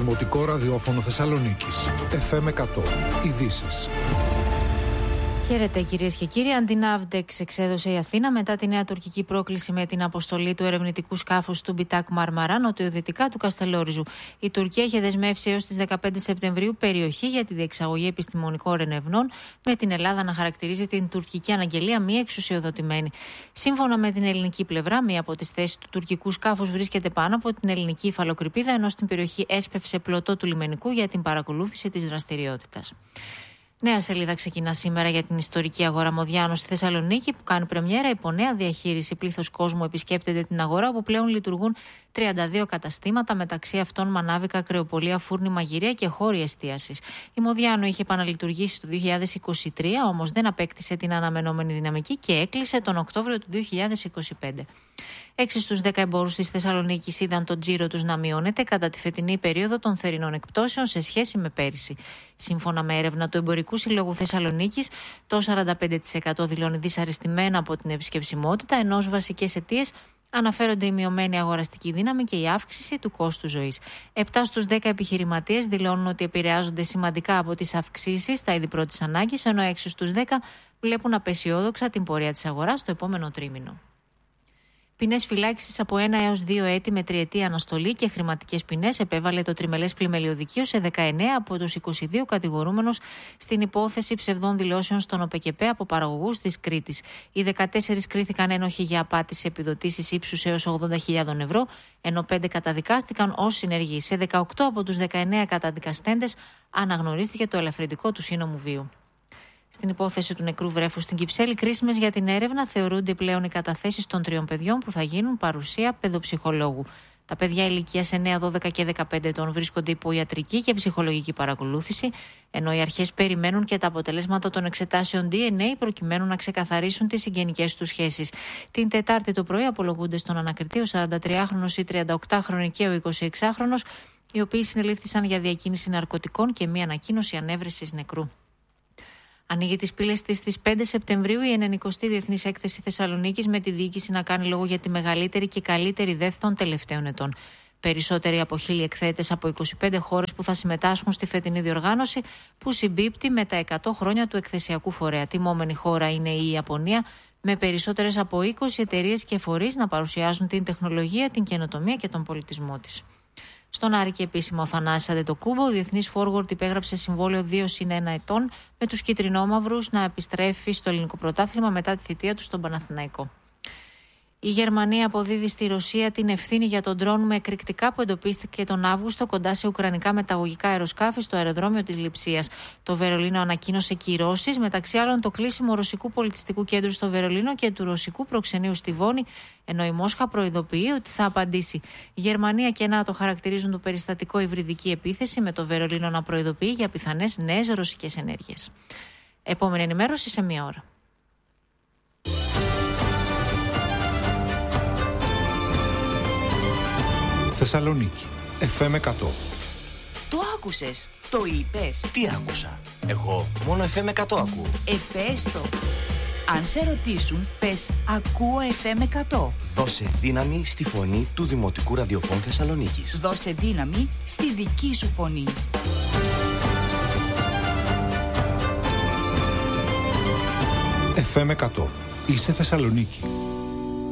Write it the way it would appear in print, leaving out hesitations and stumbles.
Δημοτικό Ραδιόφωνο Θεσσαλονίκης. FM 100. Ειδήσεις. Χαίρετε κυρίες και κύριοι. Αντινάβντεξ εξέδωσε η Αθήνα μετά τη νέα τουρκική πρόκληση με την αποστολή του ερευνητικού σκάφους του Μπιτάκ Μαρμαρά νοτιοδυτικά του Καστελόριζου. Η Τουρκία είχε δεσμεύσει έως τις 15 Σεπτεμβρίου περιοχή για τη διεξαγωγή επιστημονικών ερευνών, με την Ελλάδα να χαρακτηρίζει την τουρκική αναγγελία μη εξουσιοδοτημένη. Σύμφωνα με την ελληνική πλευρά, μία από τις θέσεις του τουρκικού σκάφους βρίσκεται πάνω από την ελληνική υφαλοκρηπίδα, ενώ στην περιοχή έσπευσε πλωτό του λιμενικού για την παρακολούθηση της δραστηριότητας. Νέα σελίδα ξεκινά σήμερα για την ιστορική αγορά Μοδιάνο στη Θεσσαλονίκη, που κάνει πρεμιέρα υπό νέα διαχείριση. Πλήθος κόσμου επισκέπτεται την αγορά, όπου πλέον λειτουργούν 32 καταστήματα, μεταξύ αυτών μανάβικα, κρεοπολία, φούρνη, μαγειρία και χώροι εστίασης. Η Μοδιάνο είχε επαναλειτουργήσει το 2023, όμως δεν απέκτησε την αναμενόμενη δυναμική και έκλεισε τον Οκτώβριο του 2025. 6 στους 10 εμπόρους της Θεσσαλονίκης είδαν τον τζίρο τους να μειώνεται κατά τη φετινή περίοδο των θερινών εκπτώσεων σε σχέση με πέρυσι. Σύμφωνα με έρευνα του Εμπορικού Συλλόγου Θεσσαλονίκης, το 45% δηλώνει δυσαρεστημένα από την επισκεψιμότητα, ενώ ως βασικές αιτίες αναφέρονται η μειωμένη αγοραστική δύναμη και η αύξηση του κόστου ζωής. 7 στους 10 επιχειρηματίες δηλώνουν ότι επηρεάζονται σημαντικά από τις αυξήσεις στα είδη πρώτης ανάγκης, ενώ 6 στους 10 βλέπουν απεσιόδοξα την πορεία της αγοράς στο επόμενο τρίμηνο. Ποινές φυλάκισης από 1 έως 2 έτη με τριετή αναστολή και χρηματικές ποινές επέβαλε το τριμελές πλημελιωδικείο σε 19 από τους 22 κατηγορούμενους στην υπόθεση ψευδών δηλώσεων στον ΟΠΕΚΕΠΕ από παραγωγούς της Κρήτης. Οι 14 κρίθηκαν ένοχοι για απάτη σε επιδοτήσεις ύψους έως 80.000 ευρώ, ενώ 5 καταδικάστηκαν ως συνεργοί. Σε 18 από τους 19 καταδικαστέντες αναγνωρίστηκε το ελαφρυντικό του σύνομου βίου. Στην υπόθεση του νεκρού βρέφου στην Κυψέλη, κρίσιμες για την έρευνα θεωρούνται πλέον οι καταθέσεις των 3 παιδιών που θα γίνουν παρουσία παιδοψυχολόγου. Τα παιδιά ηλικίας 9, 12 και 15 ετών βρίσκονται υπό ιατρική και ψυχολογική παρακολούθηση, ενώ οι αρχές περιμένουν και τα αποτελέσματα των εξετάσεων DNA προκειμένου να ξεκαθαρίσουν τις συγγενικές τους σχέσεις. Την Τετάρτη το πρωί απολογούνται στον ανακριτή ο 43χρονος, η 38χρονη και ο 26χρονος, οι οποίοι συνελήφθησαν για διακίνηση ναρκωτικών και μία ανακοίνωση ανέβρεσης νεκρού. Ανοίγει τις πύλες της στις 5 Σεπτεμβρίου η 90η Διεθνής Έκθεση Θεσσαλονίκης, με τη διοίκηση να κάνει λόγο για τη μεγαλύτερη και καλύτερη ΔΕΘ των τελευταίων ετών. Περισσότεροι από 1.000 εκθέτες από 25 χώρες που θα συμμετάσχουν στη φετινή διοργάνωση, που συμπίπτει με τα 100 χρόνια του εκθεσιακού φορέα. Τιμόμενη χώρα είναι η Ιαπωνία, με περισσότερες από 20 εταιρείες και φορείς να παρουσιάζουν την τεχνολογία, την καινοτομία και τον πολιτισμό της. Στον Άρη και επίσημο ο Θανάσης Αντετοκούμπο, ο διεθνής forward υπέγραψε συμβόλαιο 2+1 ετών με τους κυτρινόμαυρους να επιστρέφει στο ελληνικό πρωτάθλημα μετά τη θητεία του στον Παναθηναϊκό. Η Γερμανία αποδίδει στη Ρωσία την ευθύνη για τον ντρόν με εκρηκτικά που εντοπίστηκε τον Αύγουστο κοντά σε ουκρανικά μεταγωγικά αεροσκάφη στο αεροδρόμιο της Λειψίας. Το Βερολίνο ανακοίνωσε κυρώσεις, μεταξύ άλλων το κλείσιμο ρωσικού πολιτιστικού κέντρου στο Βερολίνο και του ρωσικού προξενείου στη Βόνη, ενώ η Μόσχα προειδοποιεί ότι θα απαντήσει. Η Γερμανία και ΝΑΤΟ χαρακτηρίζουν το περιστατικό υβριδική επίθεση, με το Βερολίνο να προειδοποιεί για πιθανές νέες ρωσικές ενέργειες. Επόμενη ενημέρωση σε 1 ώρα. Θεσσαλονίκη. FM 100. Το άκουσες, το είπες. Τι άκουσα? Εγώ μόνο FM 100 ακούω. Πες το. Αν σε ρωτήσουν, πες ακούω FM 100. Δώσε δύναμη στη φωνή του Δημοτικού Ραδιοφώνου Θεσσαλονίκης. Δώσε δύναμη στη δική σου φωνή. FM 100. Είσαι Θεσσαλονίκη.